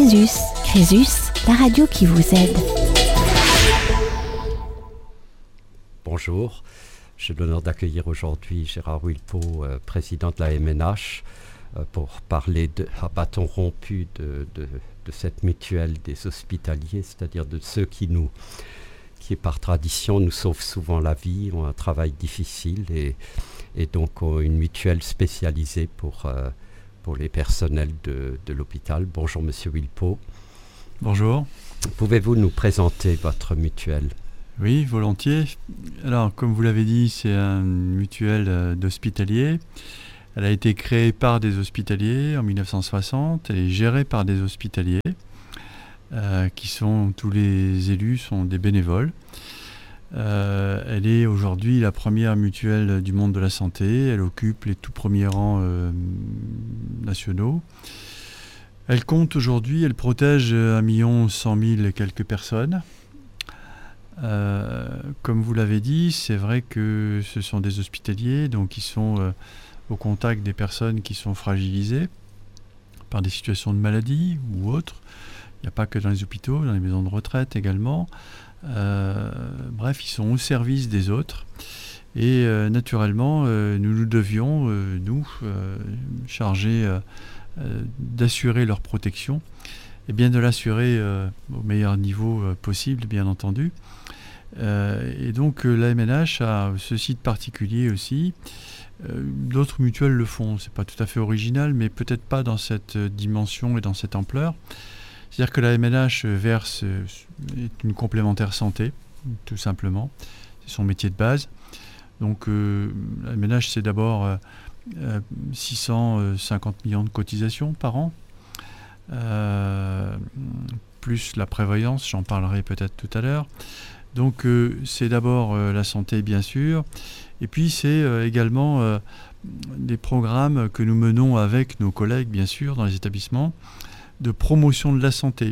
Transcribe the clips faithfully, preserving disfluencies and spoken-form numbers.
Crésus, Crésus, la radio qui vous aide. Bonjour, j'ai l'honneur d'accueillir aujourd'hui Gérard Wilpeau, euh, président de la M N H, euh, pour parler de, à bâton rompu de, de, de cette mutuelle des hospitaliers, c'est-à-dire de ceux qui nous, qui par tradition nous sauvent souvent la vie, ont un travail difficile et, et donc ont une mutuelle spécialisée pour, euh, pour les personnels de, de l'hôpital. Bonjour Monsieur Wilpeau. Bonjour. Pouvez-vous nous présenter votre mutuelle ? Oui, volontiers. Alors, comme vous l'avez dit, c'est une mutuelle euh, d'hospitaliers. Elle a été créée par des hospitaliers en dix-neuf cent soixante. Elle est gérée par des hospitaliers, euh, qui sont, tous les élus sont des bénévoles. Euh, elle est aujourd'hui la première mutuelle du monde de la santé. Elle occupe les tout premiers rangs euh, nationaux. Elle compte aujourd'hui, elle protège un million cent mille quelques personnes. Euh, comme vous l'avez dit, c'est vrai que ce sont des hospitaliers, donc ils sont euh, au contact des personnes qui sont fragilisées par des situations de maladie ou autres. Il n'y a pas que dans les hôpitaux, dans les maisons de retraite également. Euh, bref, ils sont au service des autres. Et euh, naturellement, euh, nous nous devions, euh, nous, euh, chargés euh, euh, d'assurer leur protection, et bien de l'assurer euh, au meilleur niveau euh, possible, bien entendu. Euh, et donc euh, la M N H a ce site particulier aussi. Euh, d'autres mutuelles le font, c'est pas tout à fait original, mais peut-être pas dans cette dimension et dans cette ampleur. C'est-à-dire que la M N H verse euh, une complémentaire santé, tout simplement. C'est son métier de base. Donc euh, la M N H, c'est d'abord euh, euh, six cent cinquante millions de cotisations par an. Euh, plus la prévoyance, j'en parlerai peut-être tout à l'heure. Donc euh, c'est d'abord euh, la santé bien sûr, et puis c'est euh, également euh, des programmes que nous menons avec nos collègues bien sûr dans les établissements de promotion de la santé,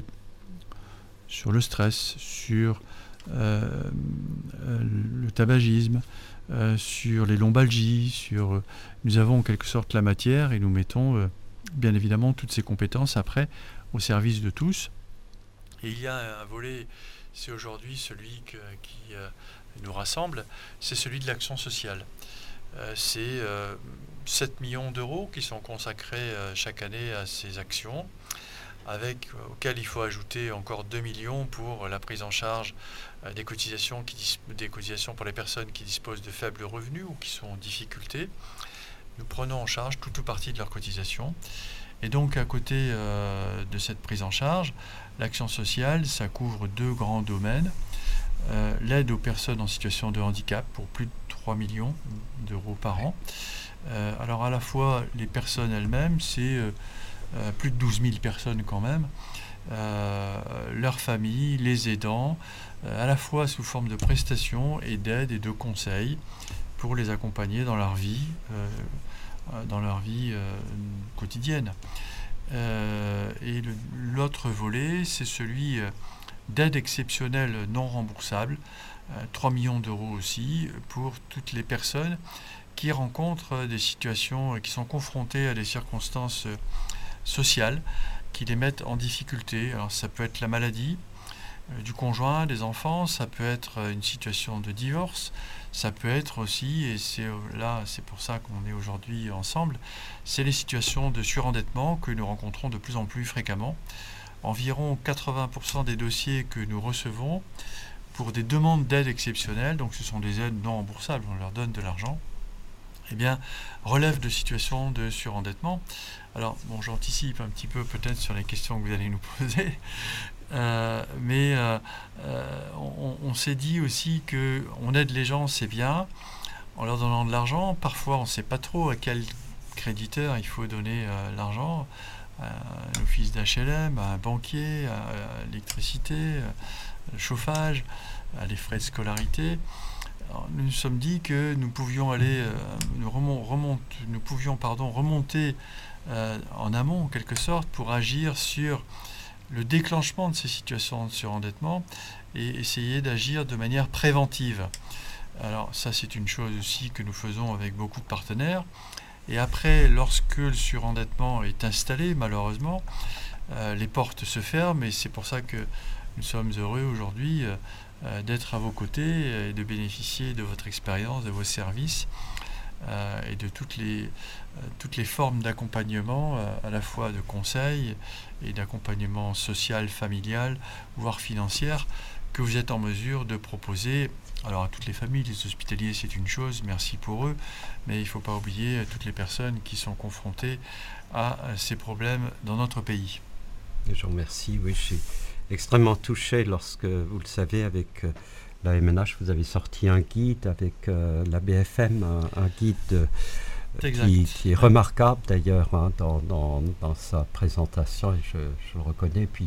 sur le stress, sur euh, euh, le tabagisme, euh, sur les lombalgies, sur, euh, nous avons en quelque sorte la matière et nous mettons euh, bien évidemment toutes ces compétences après au service de tous. Et il y a un volet, c'est aujourd'hui celui que, qui euh, nous rassemble, c'est celui de l'action sociale. Euh, c'est euh, sept millions d'euros qui sont consacrés euh, chaque année à ces actions, avec euh, auxquels il faut ajouter encore deux millions pour la prise en charge euh, des cotisations qui dis- des cotisations pour les personnes qui disposent de faibles revenus ou qui sont en difficulté. Nous prenons en charge tout ou partie de leurs cotisations. Et donc, à côté euh, de cette prise en charge, l'action sociale, ça couvre deux grands domaines. Euh, l'aide aux personnes en situation de handicap pour plus de trois millions d'euros par an. Euh, alors, à la fois, les personnes elles-mêmes, c'est euh, euh, plus de douze mille personnes quand même. Euh, leurs familles, les aidants, euh, à la fois sous forme de prestations et d'aide et de conseils pour les accompagner dans leur vie, euh, dans leur vie euh, quotidienne. Euh, et le, l'autre volet, c'est celui euh, d'aide exceptionnelle non remboursable, euh, trois millions d'euros aussi, pour toutes les personnes qui rencontrent des situations, euh, qui sont confrontées à des circonstances euh, sociales qui les mettent en difficulté. Alors ça peut être la maladie euh, du conjoint, des enfants, ça peut être euh, une situation de divorce, ça peut être aussi, et c'est là, c'est pour ça qu'on est aujourd'hui ensemble, c'est les situations de surendettement que nous rencontrons de plus en plus fréquemment. Environ quatre-vingts pour cent des dossiers que nous recevons pour des demandes d'aide exceptionnelles, donc ce sont des aides non remboursables, on leur donne de l'argent, eh bien, relèvent de situations de surendettement. Alors, bon, j'anticipe un petit peu peut-être sur les questions que vous allez nous poser. Euh, mais euh, euh, on, on s'est dit aussi qu'on aide les gens, c'est bien, en leur donnant de l'argent. Parfois, on ne sait pas trop à quel créditeur il faut donner euh, l'argent, à un office d'H L M, à un banquier, à, à l'électricité, au chauffage, à les frais de scolarité. Alors, nous nous sommes dit que nous pouvions aller, euh, nous, remont, remonte, nous pouvions pardon, remonter euh, en amont en quelque sorte pour agir sur le déclenchement de ces situations de surendettement et essayer d'agir de manière préventive. Alors ça, c'est une chose aussi que nous faisons avec beaucoup de partenaires. Et après, lorsque le surendettement est installé, malheureusement, euh, les portes se ferment, et c'est pour ça que nous sommes heureux aujourd'hui euh, euh, d'être à vos côtés et de bénéficier de votre expérience, de vos services euh, et de toutes les, euh, toutes les formes d'accompagnement, euh, à la fois de conseil et d'accompagnement social, familial, voire financier, que vous êtes en mesure de proposer. Alors à toutes les familles, les hospitaliers, c'est une chose, merci pour eux, mais il ne faut pas oublier toutes les personnes qui sont confrontées à ces problèmes dans notre pays. Je vous remercie. Oui, je suis extrêmement touché lorsque, vous le savez, avec euh, la M N H, vous avez sorti un guide avec euh, la B F M, un, un guide euh, qui, qui est remarquable d'ailleurs hein, dans, dans, dans sa présentation, et je, je le reconnais. Puis